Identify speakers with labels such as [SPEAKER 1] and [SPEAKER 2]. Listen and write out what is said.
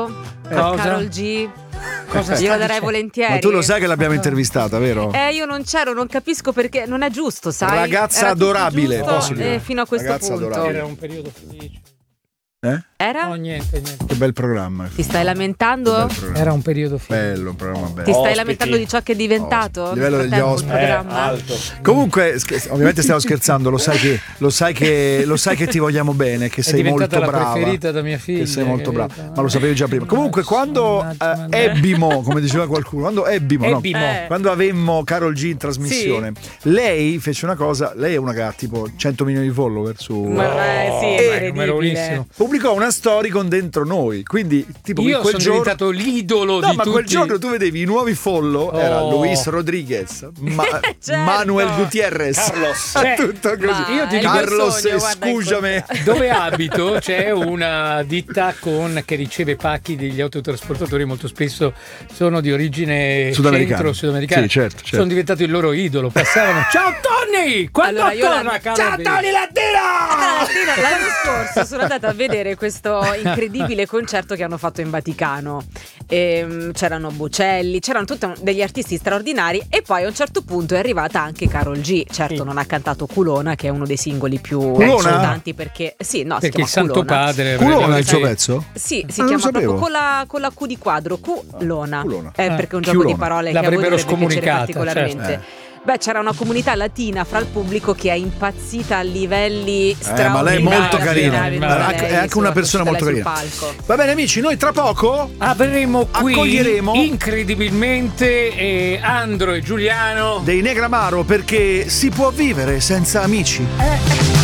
[SPEAKER 1] Cosa?
[SPEAKER 2] Karol G.
[SPEAKER 1] Cosa
[SPEAKER 2] Glielo darei volentieri.
[SPEAKER 3] Ma tu lo sai che l'abbiamo intervistata, vero?
[SPEAKER 2] Io non c'ero, non capisco perché non è giusto, sai?
[SPEAKER 3] Ragazza
[SPEAKER 2] Era tutto
[SPEAKER 3] adorabile,
[SPEAKER 2] giusto,
[SPEAKER 3] posso dire.
[SPEAKER 2] fino a questo
[SPEAKER 3] Ragazza
[SPEAKER 2] punto.
[SPEAKER 3] adorabile.
[SPEAKER 1] Era un periodo felice.
[SPEAKER 2] Era?
[SPEAKER 1] No, niente.
[SPEAKER 3] Che bel programma.
[SPEAKER 2] Ti stai lamentando?
[SPEAKER 3] Che bel programma.
[SPEAKER 1] Era un periodo felice.
[SPEAKER 3] Bello, un programma bello.
[SPEAKER 2] Ti stai
[SPEAKER 4] Ospiti.
[SPEAKER 2] lamentando di ciò che è diventato?
[SPEAKER 3] Il livello
[SPEAKER 2] nel
[SPEAKER 3] degli
[SPEAKER 2] frattempo il
[SPEAKER 3] ospiti.
[SPEAKER 2] programma?
[SPEAKER 4] Alto.
[SPEAKER 3] Comunque, ovviamente stiamo scherzando, lo sai che ti vogliamo bene, che
[SPEAKER 1] È
[SPEAKER 3] sei
[SPEAKER 1] diventata
[SPEAKER 3] molto
[SPEAKER 1] la
[SPEAKER 3] brava.
[SPEAKER 1] preferita da mia figlia.
[SPEAKER 3] Che sei molto brava,
[SPEAKER 1] capito?
[SPEAKER 3] ma lo sapevi già prima. Comunque, quando ebbimo, come diceva qualcuno, quando ebbimo, no? Quando avemmo Karol G in trasmissione, lei fece una cosa. Lei è una che ha tipo 100 milioni di follower su.
[SPEAKER 2] Sì, incredibile.
[SPEAKER 1] numerosissimo.
[SPEAKER 3] Pubblicò una story con dentro noi, quindi tipo
[SPEAKER 1] Io
[SPEAKER 3] quel
[SPEAKER 1] sono
[SPEAKER 3] giorno
[SPEAKER 1] diventato l'idolo
[SPEAKER 3] no,
[SPEAKER 1] di
[SPEAKER 3] ma
[SPEAKER 1] tutti.
[SPEAKER 3] quel giorno tu vedevi i nuovi follow, era Luis Rodriguez,
[SPEAKER 2] Certo.
[SPEAKER 3] Manuel Gutierrez,
[SPEAKER 4] Carlos.
[SPEAKER 3] tutto così.
[SPEAKER 2] Ma
[SPEAKER 1] io ti dico
[SPEAKER 3] Carlos,
[SPEAKER 2] il sogno, guarda,
[SPEAKER 3] scusami.
[SPEAKER 1] Dove abito c'è una ditta che riceve pacchi degli autotrasportatori, molto spesso sono di origine sudamericana.
[SPEAKER 3] Sì, certo.
[SPEAKER 1] Sono diventato il loro idolo. Passavano. Ciao Tony! Quando
[SPEAKER 2] Allora, io
[SPEAKER 1] torna
[SPEAKER 4] Ciao Tony Latino!
[SPEAKER 2] L'anno scorso sono andata a vedere questo incredibile concerto che hanno fatto in Vaticano. C'erano Bocelli, c'erano tutti degli artisti straordinari e poi a un certo punto è arrivata anche Karol G. Certo, non ha cantato Culona, che è uno dei singoli più importanti perché si
[SPEAKER 1] perché il
[SPEAKER 2] chiama
[SPEAKER 1] Santo
[SPEAKER 2] Culona.
[SPEAKER 1] Padre
[SPEAKER 3] Culona è il suo
[SPEAKER 1] sai-
[SPEAKER 3] pezzo?
[SPEAKER 2] Sì, si
[SPEAKER 3] non lo
[SPEAKER 2] chiama proprio
[SPEAKER 3] sapevo.
[SPEAKER 2] con la Q di quadro, Culona.
[SPEAKER 3] Culona.
[SPEAKER 2] Perché è un gioco di
[SPEAKER 3] Chiulona.
[SPEAKER 2] parole che a voi
[SPEAKER 1] L'avrebbero
[SPEAKER 2] dovrebbe piacere
[SPEAKER 1] scomunicata,
[SPEAKER 2] particolarmente. Beh, c'era una comunità latina fra il pubblico che è impazzita a livelli straordinari.
[SPEAKER 3] Ma lei è molto carina.
[SPEAKER 2] Lei
[SPEAKER 3] È anche una persona
[SPEAKER 2] sul
[SPEAKER 3] molto carina.
[SPEAKER 2] palco.
[SPEAKER 3] Va bene amici, noi tra poco
[SPEAKER 1] Avremo qui
[SPEAKER 3] accoglieremo
[SPEAKER 1] incredibilmente Andro e Giuliano.
[SPEAKER 3] dei Negramaro, perché si può vivere senza amici.